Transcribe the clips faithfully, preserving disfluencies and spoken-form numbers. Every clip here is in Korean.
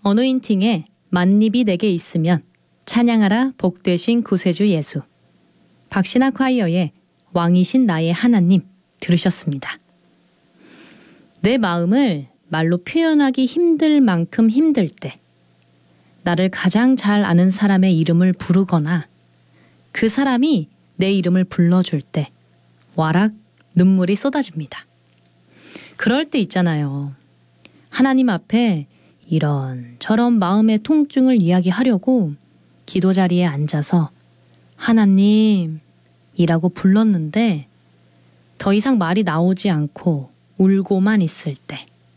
어노인팅에 만입이 내게 있으면 찬양하라 복되신 구세주 예수. 박신아 콰이어의 왕이신 나의 하나님 들으셨습니다. 내 마음을 말로 표현하기 힘들 만큼 힘들 때 나를 가장 잘 아는 사람의 이름을 부르거나 그 사람이 내 이름을 불러줄 때 와락 눈물이 쏟아집니다. 그럴 때 있잖아요. 하나님 앞에 이런저런 마음의 통증을 이야기하려고 기도 자리에 앉아서 하나님 이라고 불렀는데 더 이상 말이 나오지 않고 울고만 있을 때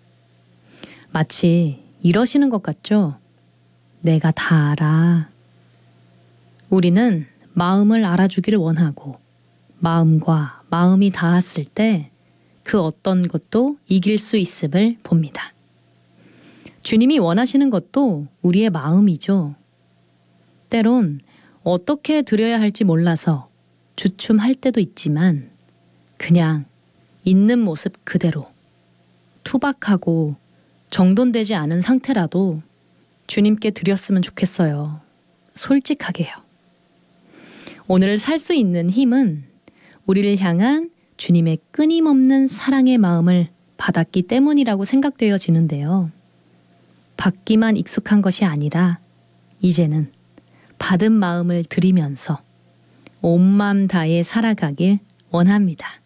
마치 이러시는 것 같죠? 내가 다 알아. 우리는 마음을 알아주기를 원하고 마음과 마음이 닿았을 때 그 어떤 것도 이길 수 있음을 봅니다. 주님이 원하시는 것도 우리의 마음이죠. 때론 어떻게 드려야 할지 몰라서 주춤할 때도 있지만 그냥 있는 모습 그대로 투박하고 정돈되지 않은 상태라도 주님께 드렸으면 좋겠어요. 솔직하게요. 오늘 살 수 있는 힘은 우리를 향한 주님의 끊임없는 사랑의 마음을 받았기 때문이라고 생각되어지는데요. 받기만 익숙한 것이 아니라 이제는 받은 마음을 드리면서 온 마음 다해 살아가길 원합니다.